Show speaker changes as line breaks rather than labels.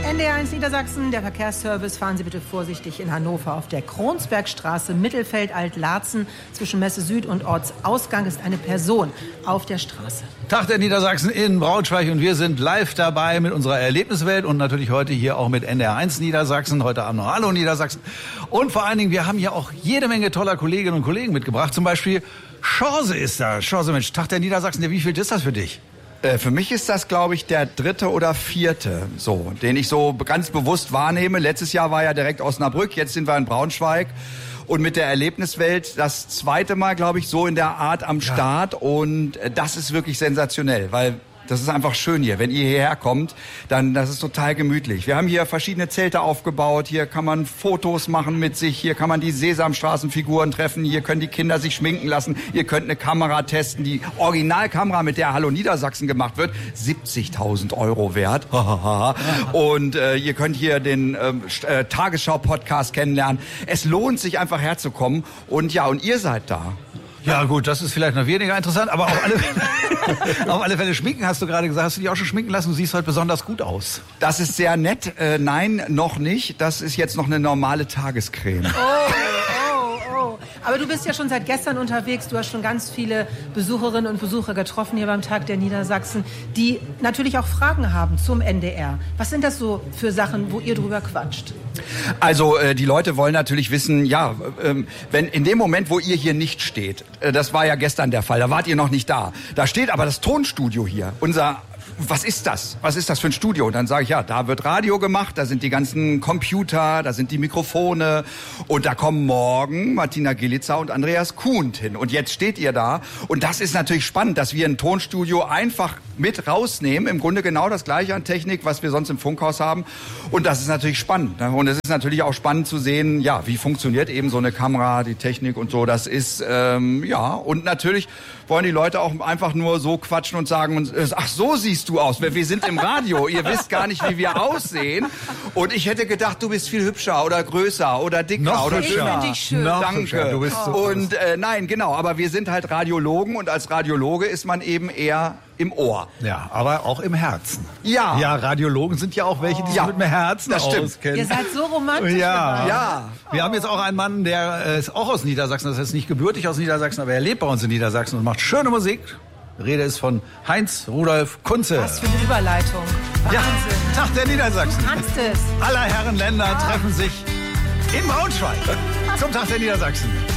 NDR1 Niedersachsen, der Verkehrsservice. Fahren Sie bitte vorsichtig in Hannover. Auf der Kronsbergstraße, Mittelfeld, Alt-Laatzen, zwischen Messe Süd und Ortsausgang ist eine Person auf der Straße.
Tag der Niedersachsen in Braunschweig und wir sind live dabei mit unserer Erlebniswelt und natürlich heute hier auch mit NDR1 Niedersachsen, heute Abend noch Hallo Niedersachsen. Und vor allen Dingen, wir haben hier auch jede Menge toller Kolleginnen und Kollegen mitgebracht. Zum Beispiel Chance ist da. Chance, Mensch, Tag der Niedersachsen, wie viel ist das für dich?
Für mich ist das, glaube ich, der 3. oder 4., so, den ich so ganz bewusst wahrnehme. Letztes Jahr war ja direkt Osnabrück, jetzt sind wir in Braunschweig. Und mit der Erlebniswelt das 2. Mal, glaube ich, so in der Art am Start. Und das ist wirklich sensationell, weil das ist einfach schön hier. Wenn ihr hierher kommt, dann das ist total gemütlich. Wir haben hier verschiedene Zelte aufgebaut. Hier kann man Fotos machen mit sich. Hier kann man die Sesamstraßenfiguren treffen. Hier können die Kinder sich schminken lassen. Ihr könnt eine Kamera testen. Die Originalkamera, mit der Hallo Niedersachsen gemacht wird, 70.000 € wert. Und ihr könnt hier den Tagesschau-Podcast kennenlernen. Es lohnt sich einfach herzukommen. Und ja, und ihr seid da.
Ja gut, das ist vielleicht noch weniger interessant, aber auf alle Fälle schminken, hast du gerade gesagt. Hast du dich auch schon schminken lassen? Du siehst heute besonders gut aus.
Das ist sehr nett. Nein, noch nicht. Das ist jetzt noch eine normale Tagescreme.
Aber du bist ja schon seit gestern unterwegs. Du hast schon ganz viele Besucherinnen und Besucher getroffen hier beim Tag der Niedersachsen, die natürlich auch Fragen haben zum NDR. Was sind das so für Sachen, wo ihr drüber quatscht?
Also die Leute wollen natürlich wissen, ja, wenn in dem Moment, wo ihr hier nicht steht, das war ja gestern der Fall, da wart ihr noch nicht da. Da steht aber das Tonstudio hier, was ist das? Was ist das für ein Studio? Und dann sage ich, ja, da wird Radio gemacht, da sind die ganzen Computer, da sind die Mikrofone und da kommen morgen Martina Gilitzer und Andreas Kuhnt hin. Und jetzt steht ihr da und das ist natürlich spannend, dass wir ein Tonstudio einfach mit rausnehmen. Im Grunde genau das Gleiche an Technik, was wir sonst im Funkhaus haben. Und das ist natürlich spannend. Und es ist natürlich auch spannend zu sehen, ja, wie funktioniert eben so eine Kamera, die Technik und so. Das ist, ja, und natürlich wollen die Leute auch einfach nur so quatschen und sagen, ach, so siehst du aus. Wir sind im Radio, ihr wisst gar nicht, wie wir aussehen. Und ich hätte gedacht, du bist viel hübscher oder größer oder dicker
noch
oder
hübscher.
Ich finde dich schön.
Danke.
Hübscher. Du bist so
und nein, genau, aber wir sind halt Radiologen und als Radiologe ist man eben eher im Ohr.
Ja, aber auch im Herzen.
Ja.
Ja, Radiologen sind ja auch welche, die sich mit dem Herzen auskennen.
Ihr seid so romantisch.
Ja.
Wir haben jetzt auch einen Mann, der ist auch aus Niedersachsen. Das heißt nicht gebürtig aus Niedersachsen, aber er lebt bei uns in Niedersachsen und macht schöne Musik. Rede ist von Heinz Rudolf Kunze.
Was für eine Überleitung. Wahnsinn.
Ja, Tag der Niedersachsen.
Du kannst es.
Aller Herren Länder treffen sich in Braunschweig zum Tag der Niedersachsen.